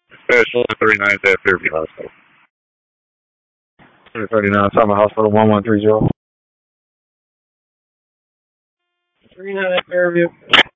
Special 39th at Fairview Hospital. 39 Summer Hospital 1130. 39 at Fairview.